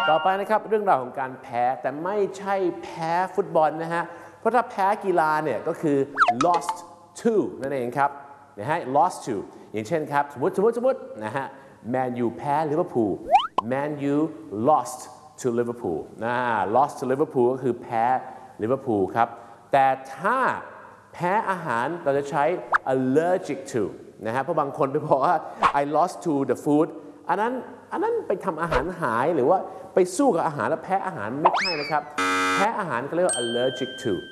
ต่อไปนะครับเรื่องราวของการแพ้แต่ไม่ใช่แพ้ฟุตบอลนะฮะเพราะถ้าแพ้กีฬาเนี่ยก็คือ lost to นั่นเองครับนะฮะ lost to อย่างเช่นครับสมมตินะฮะ Man U แพ้ลิเวอร์พูล Man U lost to Liverpool lost to Liverpool ก็คือแพ้ลิเวอร์พูลครับแต่ถ้าแพ้อาหารเราจะใช้ allergic to นะฮะเพราะบางคนไปบอกว่า I lost to the food อันนั้นไปทำอาหารหายหรือว่าไปสู้กับอาหารแล้วแพ้อาหารไม่ใช่นะครับแพ้อาหารก็เรียกว่า allergic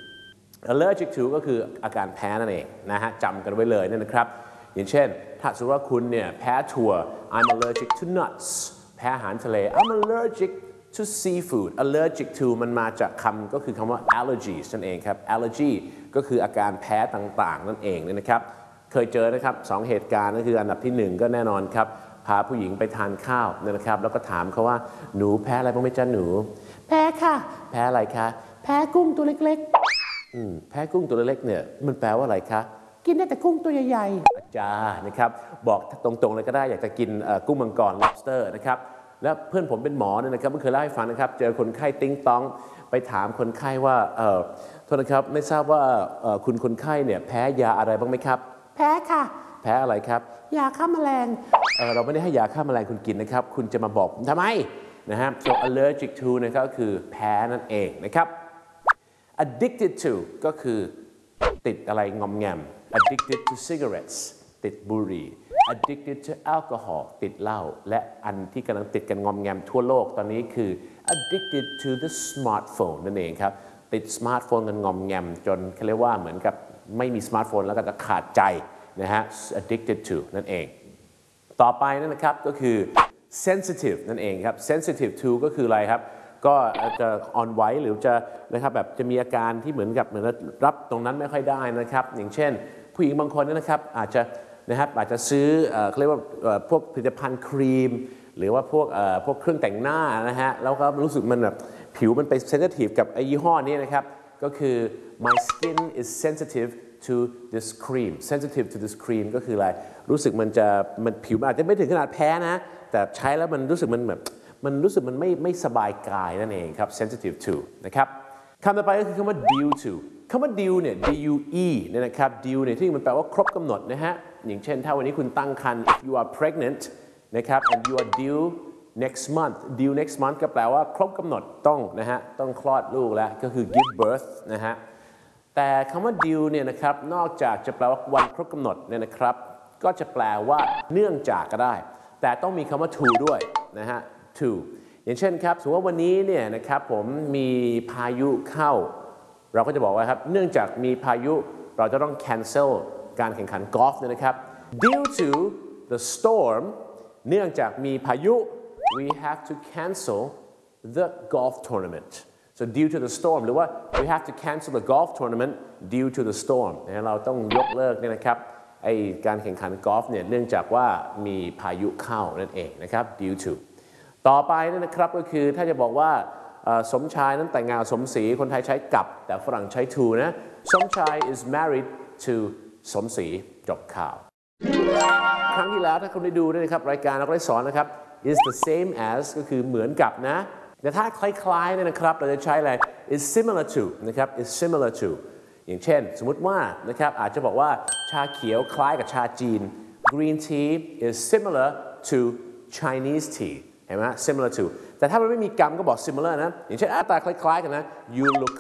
to ก็คืออาการแพ้นั่นเองนะฮะจำกันไว้เลยนะครับอย่างเช่นถ้าสมมติว่าคุณเนี่ยแพ้ถั่ว I'm allergic to nuts แพ้อาหารทะเล I'm allergic to seafood allergic to มันมาจากคำก็คือคำว่า allergies นั่นเองครับ allergy ก็คืออาการแพ้ต่างๆนั่นเองนะครับเคยเจอนะครับ2เหตุการณ์ก็คืออันดับที่1ก็แน่นอนครับพาผู้หญิงไปทานข้าวนะครับแล้วก็ถามเขาว่าหนูแพ้อะไรบ้างไหมจ๊ะหนูแพ้ค่ะแพ้อะไรคะแพ้กุ้งตัวเล็กๆแพ้กุ้งตัวเล็กๆเนี่ยมันแปลว่าอะไรคะกินได้แต่กุ้งตัวใหญ่ๆอาจารย์นะครับบอกตรงๆเลยก็ได้อยากจะกินกุ้งมังกร lobster นะครับแล้วเพื่อนผมเป็นหมอเนี่ยนะครับเมื่อเคยเล่าให้ฟังนะครับเจอคนไข้ติ้งต้องไปถามคนไข้ว่าโทษนะครับไม่ทราบว่าคุณคนไข้เนี่ยแพ้ยาอะไรบ้างไหมครับแพ้ค่ะแพ้อะไรครับยาฆ่าแมลงเราไม่ได้ให้ยาฆ่าแมลงคุณกินนะครับคุณจะมาบอกทำไมนะฮะ so allergic to นะครับก็คือแพ้นั่นเองนะครับ addicted to ก็คือติดอะไรงอมแงม addicted to cigarettes ติดบุหรี่ addicted to alcohol ติดเหล้าและอันที่กำลังติดกันงอมแงมทั่วโลกตอนนี้คือ addicted to the smartphone นั่นเองครับติดสมาร์ทโฟนกันงอมแงมจนเขาเรียกว่าเหมือนกับไม่มีสมาร์ทโฟนแล้วก็จะขาดใจนะฮะ addicted to นั่นเองต่อไปนั่นนะครับก็คือ sensitive นั่นเองครับ sensitive to ก็คืออะไรครับก็จะอ่อนไหวหรือจะนะครับแบบจะมีอาการที่เหมือนรับตรงนั้นไม่ค่อยได้นะครับอย่างเช่นผู้หญิงบางคนนะครับอาจจะซื้อเขาเรียกว่าพวกผลิตภัณฑ์ครีมหรือว่าพวกเครื่องแต่งหน้านะฮะแล้วก็รู้สึกมันแบบผิวมันไป sensitive กับไอ้ยี่ห้อนี้นะครับก็คือ my skin is sensitive to this cream sensitive to this cream ก็คืออะไรรู้สึกมันผิวมันอาจจะไม่ถึงขนาดแพ้นะแต่ใช้แล้วมันรู้สึกมันแบบมันรู้สึกมันไม่สบายกายนั่นเองครับ sensitive to นะครับคำต่อไปก็คือคำว่า due to คำว่า due เนี่ย due เนี่ยนะครับ due เนี่ยที่มันแปลว่าครบกำหนดนะฮะอย่างเช่นถ้าวันนี้คุณตั้งครรภ์ if you are pregnant นะครับ and you are due next month ก็แปลว่าครบกำหนดต้องนะฮะต้องคลอดลูกแล้วก็คือ give birth นะฮะแต่คำว่า due เนี่ยนะครับนอกจากจะแปลว่าวันครบกำหนดเนี่ยนะครับก็จะแปลว่าเนื่องจากก็ได้แต่ต้องมีคำว่า to ด้วยนะฮะ to อย่างเช่นครับสมมติว่าวันนี้เนี่ยนะครับผมมีพายุเข้าเราก็จะบอกว่าครับเนื่องจากมีพายุเราจะต้อง cancel การแข่งขันกอล์ฟเนี่ยนะครับ due to the storm เนื่องจากมีพายุ we have to cancel the golf tournament so due to the storm หรือว่า we have to cancel the golf tournament due to the storm นะเราต้องยกเลิกเนี่ยนะครับไอการแข่งขันกอล์ฟเนี่ยเนื่องจากว่ามีพายุเข้านั่นเองนะครับ due to ต่อไปนั่นนะครับก็คือถ้าจะบอกว่าสมชายนั้นแต่งงานสมศรีคนไทยใช้กับแต่ฝรั่งใช้ to นะสมชาย is married to สมศรีจบข่าวครั้งที่แล้วถ้าคุณได้ดูนะครับรายการเราก็ได้สอนนะครับ is the same as ก็คือเหมือนกับนะแต่ถ้าคล้ายๆเนี่ยนะครับเราจะใช้อะไร is similar to นะครับ is similar to อย่างเช่นสมมติว่านะครับอาจจะบอกว่าชาเขียวคล้ายกับชาจีน green tea is similar to Chinese tea เห็นไหม similar to แต่ถ้ามันไม่มีกรรมก็บอก similar นะอย่างเช่นตาคล้ายๆกันนะ you look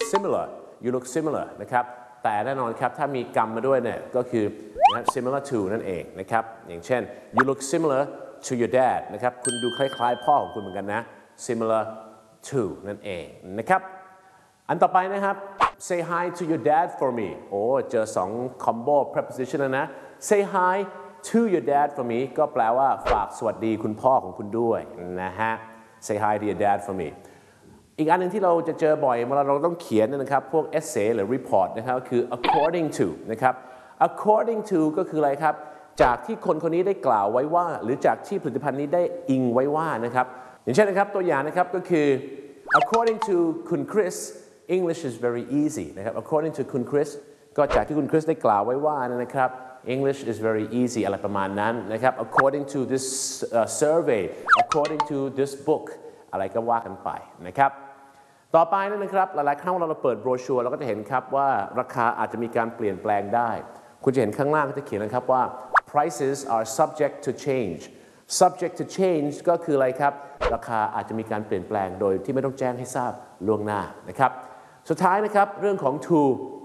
similar นะครับแต่แน่นอนครับถ้ามีกรรมมาด้วยเนี่ยก็คือ similar to นั่นเองนะครับอย่างเช่น you look similar to your dad นะครับคุณดูคล้ายๆพ่อของคุณเหมือนกันนะ similar to นั่นเองนะครับอันต่อไปนะครับ say hi to your dad for me โอ้เจอ2 combo preposition แล้วนะ say hi to your dad for me ก็แปลว่าฝากสวัสดีคุณพ่อของคุณด้วยนะฮะ say hi to your dad for me อีกอันหนึ่งที่เราจะเจอบ่อยเมื่อเราต้องเขียนนะครับพวก essay หรือ report นะครับคือ according to นะครับ according to ก็คืออะไรครับจากที่คนคนนี้ได้กล่าวไว้ว่าหรือจากที่ผลิตภัณฑ์นี้ได้อิงไว้ว่านะครับอย่างเช่นนะครับตัวอย่างนะครับก็คือ according to คุณคริส English is very easy นะครับ according to คุณคริสก็จากที่คุณคริสได้กล่าวไว้ว่านะครับ English is very easy อะไรประมาณนั้นนะครับ according to this survey according to this book อะไรก็ว่ากันไปนะครับต่อไปนะครับหลายๆครั้งเราเปิดโบรชัวร์เราก็จะเห็นครับว่าราคาอาจจะมีการเปลี่ยนแปลงได้คุณจะเห็นข้างล่างก็จะเขียนนะครับว่า prices are subject to change subject to change ก็คืออะไรครับราคาอาจจะมีการเปลี่ยนแปลงโดยที่ไม่ต้องแจ้งให้ทราบล่วงหน้านะครับสุดท้ายนะครับเรื่องของ to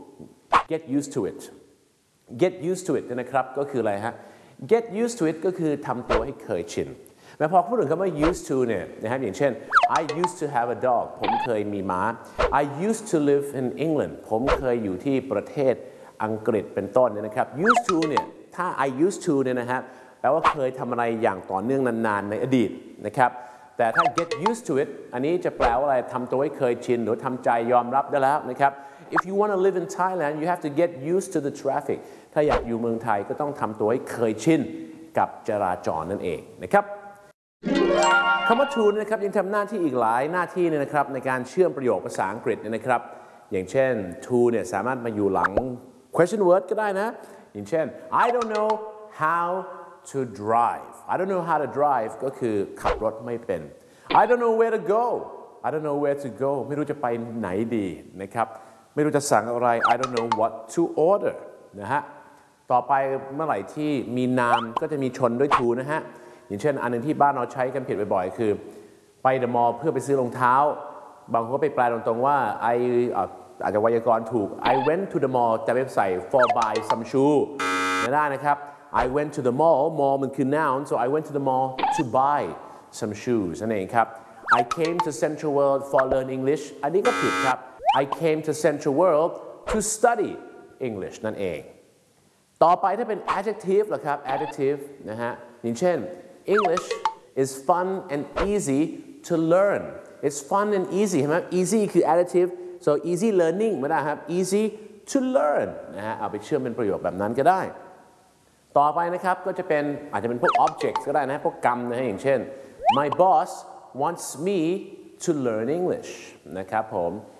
get used to it get used to it นะครับก็คืออะไรฮะ get used to it ก็คือทำตัวให้เคยชินแม้พอพูดถึงคำว่า used to เนี่ยนะครับอย่างเช่น I used to have a dog ผมเคยมีม้า I used to live in England ผมเคยอยู่ที่ประเทศอังกฤษเป็นต้นเนี่ยนะครับ used to เนี่ยถ้า I used to เนี่ยนะครับแปลว่าเคยทำอะไรอย่างต่อเนื่องนานๆในอดีตนะครับแต่ถ้า get used to it อันนี้จะแปลว่าอะไรทำตัวให้เคยชินหรือทำใจยอมรับได้แล้วนะครับ If you want to live in Thailand you have to get used to the traffic ถ้าอยากอยู่เมืองไทยก็ต้องทำตัวให้เคยชินกับจราจรนั่นเองนะครับคำว่า to นะครับยังทำหน้าที่อีกหลายหน้าที่นะครับในการเชื่อมประโยคภาษาอังกฤษนะครับอย่างเช่น to เนี่ยสามารถมาอยู่หลัง question word ก็ได้นะอย่างเช่น I don't know how to drive I don't know how to drive ก็คือขับรถไม่เป็น I don't know where to go I don't know where to go ไม่รู้จะไปไหนดีนะครับไม่รู้จะสั่งอะไร I don't know what to order นะฮะต่อไปเมื่อไหร่ที่มีนามก็จะมีชนด้วย to นะฮะอย่างเช่นอันนึงที่บ้านเราใช้กันผิดบ่อยๆคือไปเดอะมอลล์เพื่อไปซื้อรองเท้าบางคนก็ไปแปลตรงๆว่า อาจจะไวยากรณ์ถูก I went to the mall แต่ไปใส่ for buy some shoe ไม่ได้นะครับ I went to the mall mall มันคือ noun so I went to the mall to buy some shoes นั่นเองครับ I came to Central World for learn English อันนี้ก็ผิดครับ I came to Central World to study English นั่นเองต่อไปถ้าเป็น adjective ล่ะครับ adjective นะฮะอย่างเช่นEnglish is fun and easy to learn. It's fun and easy เห็นไหม easy คือ adjective so easy learning ไม่ได้ครับ easy to learn นะฮะเอาไปเชื่อมเป็นประโยคแบบนั้นก็ได้ต่อไปนะครับก็จะเป็นอาจจะเป็นพวก objects ก็ได้นะพวกกรรมนะฮะอย่างเช่น my boss wants me to learn English นะครับผม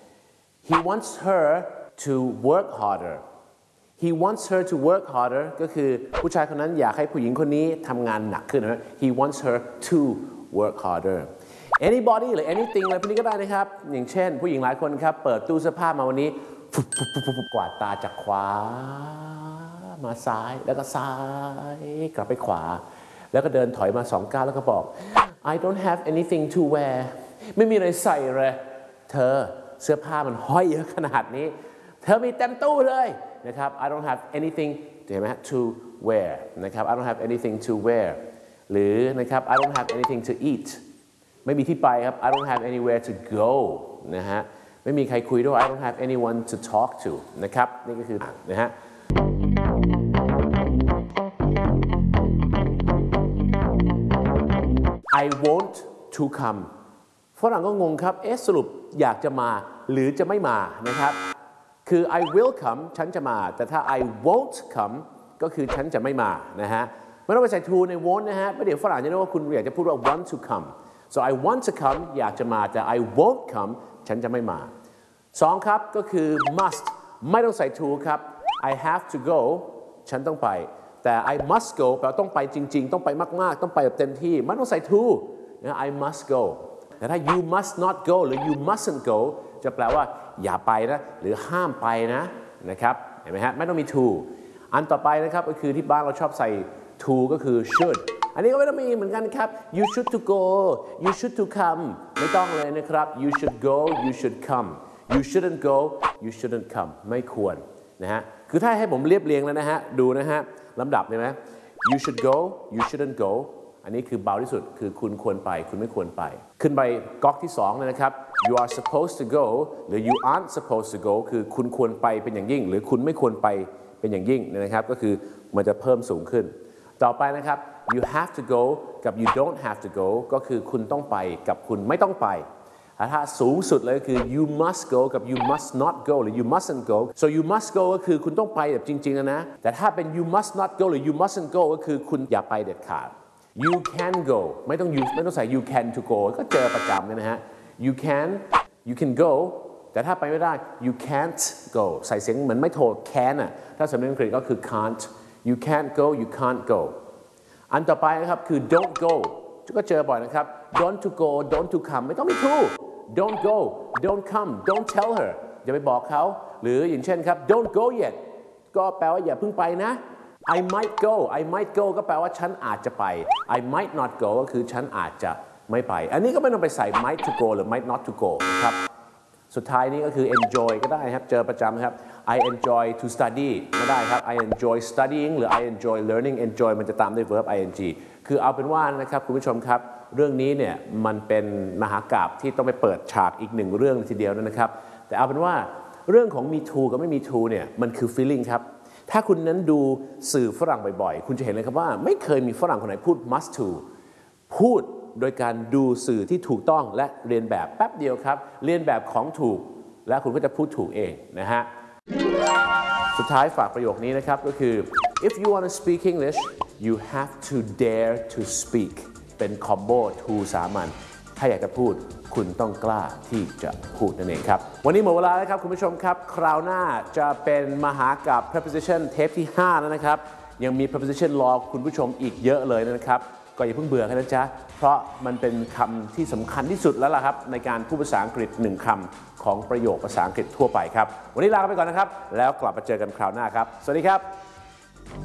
he wants her to work harder He wants her to work harder ก็คือผู้ชายคนนั้นอยากให้ผู้หญิงคนนี้ทำงานหนักขึ้นนะ He wants her to work harder anybody หรือ anything อะไรพวกนี้ก็ได้นะครับอย่างเช่นผู้หญิงหลายคนครับเปิดตู้เสื้อผ้ามาวันนี้กวาดตาจากขวามาซ้ายแล้วก็ซ้ายกลับไปขวาแล้วก็เดินถอยมา2 ก้าวแล้วก็บอก I don't have anything to wear ไม่มีอะไรใส่เลยเธอเสื้อผ้ามันห้อยเยอะขนาดนี้เธอมีเต็มตู้เลยนะครับ I don't have anything เห็นไหม to wear นะครับ I don't have anything to wear หรือนะครับ I don't have anything to eat ไม่มีที่ไปครับ I don't have anywhere to go นะฮะไม่มีใครคุยด้วย I don't have anyone to talk to นะครับนี่ก็คือนะฮะ I want to come ฝรั่งก็งงครับสรุปอยากจะมาหรือจะไม่มานะครับคือ I will come ฉันจะมาแต่ถ้า I won't come ก็คือฉันจะไม่มานะฮะไม่ต้องไปใส่ to ใน won't นะฮะเพราะเดี๋ยวฝรั่งจะนึกว่าคุณอยากจะพูดว่า want to come so I want to come อยากจะมาแต่ I won't come ฉันจะไม่มา2ครับก็คือ must ไม่ต้องใส่ to ครับ I have to go ฉันต้องไปแต่ I must go แปลว่าต้องไปจริงๆต้องไปมากๆต้องไปแบบเต็มที่ไม่ต้องใส่ to นะ I must go แต่ถ้า you must not go หรือ you mustn't go จะแปลว่าอย่าไปนะหรือห้ามไปนะครับเห็นไหมฮะไม่ต้องมี to อันต่อไปนะครับก็คือที่บ้านเราชอบใส่ to ก็คือ should อันนี้ก็ไม่ต้องมีเหมือนกันครับ you should to go you should to come ไม่ต้องเลยนะครับ you should go you should come you shouldn't go you shouldn't come ไม่ควรนะฮะคือถ้าให้ผมเรียบเรียงแล้วนะฮะดูนะฮะลำดับเลยไหม you should go you shouldn't go อันนี้คือเบาที่สุดคือคุณควรไปคุณไม่ควรไปขึ้นไปก๊อกที่2เลยนะครับ you are supposed to go หรือ you aren't supposed to go คือคุณควรไปเป็นอย่างยิ่งหรือคุณไม่ควรไปเป็นอย่างยิ่งนะครับก็คือมันจะเพิ่มสูงขึ้นต่อไปนะครับ you have to go กับ you don't have to go ก็คือคุณต้องไปกับคุณไม่ต้องไปถ้าสูงสุดเลยก็คือ you must go กับ you must not go หรือ you mustn't go so you must go ก็คือคุณต้องไปแบบจริงๆนะแต่ถ้าเป็น you must not go หรือ you mustn't go ก็คือคุณอย่าไปเด็ดขาดyou can go ไม่ต้องใส่ you can to go ก็เจอประจำเลยนะฮะ you can go แต่ถ้าไปไม่ได้ you can't go ใส่เสียงเหมือนไม่โทร can อ่ะถ้าสำเนียงอังกฤษก็คือ can't you can't go you can't go อันต่อไปนะครับคือ don't go ก็เจอบ่อยนะครับ don't to go don't to come ไม่ต้องมี to don't go don't come don't tell her อย่าไปบอกเขาหรืออย่างเช่นครับ don't go yet ก็แปลว่าอย่าเพิ่งไปนะ I might go ก็แปลว่าฉันอาจจะไป I might not go ก็คือฉันอาจจะไม่ไปอันนี้ก็ไม่ต้องไปใส่ might to go หรือ might not to go นะครับสุดท้ายนี้ก็คือ enjoy ก็ได้ครับเจอประจำครับ I enjoy to study ก็ได้ครับ I enjoy studying หรือ I enjoy learning enjoy มันจะตามด้วย verb ing คือเอาเป็นว่านะครับคุณผู้ชมครับเรื่องนี้เนี่ยมันเป็นมหากาพย์ที่ต้องไปเปิดฉากอีกหนึ่งเรื่องทีเดียวนะครับแต่เอาเป็นว่าเรื่องของมี to กับไม่มี to เนี่ยมันคือ feeling ครับถ้าคุณนั้นดูสื่อฝรั่งบ่อยๆคุณจะเห็นเลยครับว่าไม่เคยมีฝรั่งคนไหนพูด must to พูดโดยการดูสื่อที่ถูกต้องและเรียนแบบแป๊บเดียวครับเรียนแบบของถูกและคุณก็จะพูดถูกเองนะฮะสุดท้ายฝากประโยคนี้นะครับก็คือ if you want to speak English you have to dare to speak เป็นคอมโบ to สามัญถ้าอยากจะพูดคุณต้องกล้าที่จะพูดนั่นเองครับวันนี้หมดเวลาแล้วครับคุณผู้ชมครับคราวหน้าจะเป็นมหากาพย์ preposition เทปที่5แล้วนะครับยังมี preposition รอคุณผู้ชมอีกเยอะเลยนะครับก็อย่าเพิ่งเบื่อกันนะจ๊ะเพราะมันเป็นคำที่สำคัญที่สุดแล้วล่ะครับในการพูดภาษาอังกฤษ1คำของประโยคภาษาอังกฤษทั่วไปครับวันนี้ลาไปก่อนนะครับแล้วกลับมาเจอกันคราวหน้าครับสวัสดีครับ